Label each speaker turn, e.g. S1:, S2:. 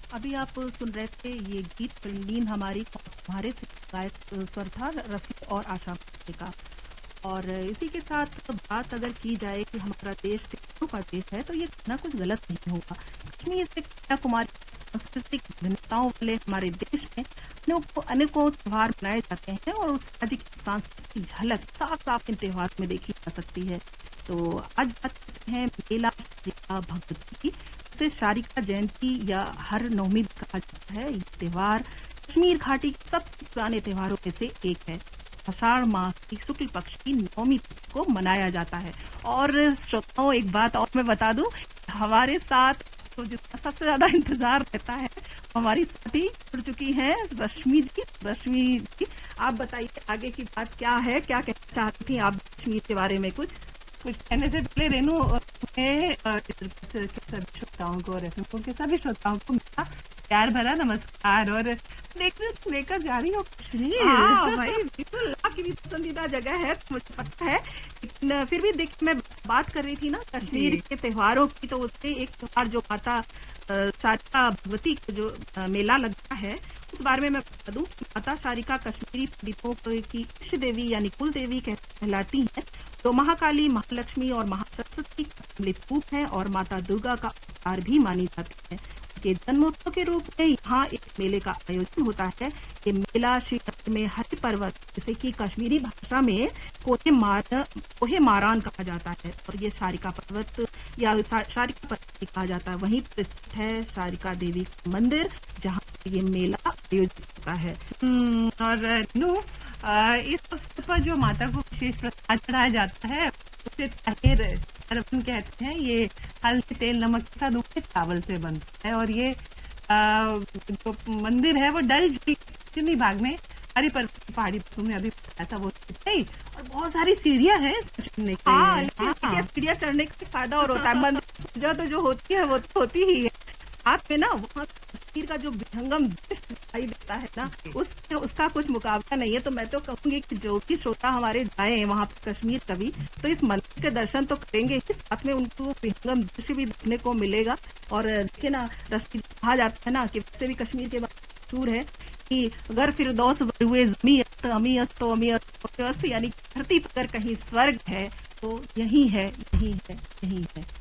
S1: अभी आप सुन रहे थे ये गीत फिल्मीन हमारी तुम्हारे से गायक स्वर था रफ़ी और आशा भोसले का। और इसी के साथ बात अगर की जाए कि हमारा देश त्योहारों का देश है तो ये कहना कुछ गलत नहीं होगा। कश्मीर से कन्याकुमारी सांस्कृतिक विभिन्नताओं वाले हमारे देश में अनेकों त्योहार मनाए जाते हैं और उस राज्य की सांस्कृतिक झलक साफ साफ इन त्योहारों में देखी जा सकती है। तो आज बात करते हैं मेला शारिका भगवती की, जिसे शारिका जयंती या हर नवमी भी कहा जाता है। ये त्योहार कश्मीर घाटी के सबसे पुराने त्योहारों में से एक है। आषाढ़ मास की शुक्ल पक्ष की नवमी तिथि को मनाया जाता है। और श्रोताओं, एक बात और मैं बता दूं, हमारे साथ तो जिसका सबसे ज्यादा इंतजार रहता है हमारी साथी जुड़ चुकी हैं रश्मि जी। रश्मि जी, आप बताइए आगे की बात क्या है, क्या कहना चाहती थी आप कश्मीर के बारे में? कुछ कहने से पहले रेनू, सभी श्रोताओं को और एफएम के सभी श्रोताओं को मेरा प्यार भरा नमस्कार। और लेकर जा रही हो कश्मीर। भाई बिल्कुल आपकी भी पसंदीदा जगह है, मुझे पता है। लेकिन फिर भी देखिए, मैं बात कर रही थी ना कश्मीर के त्योहारों की, तो उससे एक त्योहार जो माता शारिका भगवती का जो मेला लगता है उस बारे में मैं बता दूं कि माता शारिका कश्मीरी पंडितों की इष्ट देवी यानी कुल देवी कहलाती है। तो महाकाली, महालक्ष्मी और महासरस्वती का सम्मिलित रूप है और माता दुर्गा का अवतार भी मानी जाती है। के जन्मोत्सव के रूप में यहाँ एक मेले का आयोजन होता है। ये मेला श्रीनगर में हरि पर्वत, जिसे कि कश्मीरी भाषा में कोहे मारान कहा जाता है, और ये शारिका पर्वत या शारिका पर्वत कहा जाता है। वहीं पर स्थित है शारिका देवी का मंदिर, जहाँ ये मेला आयोजित होता है।
S2: और इस अवसर पर जो माता को विशेष प्रसाद चढ़ाया जाता है उसे ताहिर अपन कहते हैं। ये हल्दी, तेल, नमक के साथ उबले चावल से बनता है। और ये जो मंदिर है वो डल पश्चिमी भाग में हरी पर्वत की पहाड़ी में अभी ऐसा वो सही। और बहुत सारी सीढ़ियां हैं चढ़ने के।
S1: सीढ़ियां चढ़ने का फायदा और होता है। मंदिर तो जो होती है वो तो होती ही है। साथ में ना वहाँ कश्मीर का जो विहंगम दृश्य दिखाई देता है ना, उसका कुछ मुकाबला नहीं है। तो मैं तो कहूंगी कि जो भी श्रोता हमारे जाए वहाँ पर कश्मीर कभी, तो इस मंदिर के दर्शन तो करेंगे ही, साथ में उनको विहंगम दृश्य भी देखने को मिलेगा। और देखिए ना, रस्ती कहा जाता है ना कि वैसे भी कश्मीर के बारे में मशहूर है कि अगर फिरदौस हुए जमीयत अमीयत तो अमीयत, यानी धरती पर कहीं स्वर्ग है तो यही है, यही है, यही है।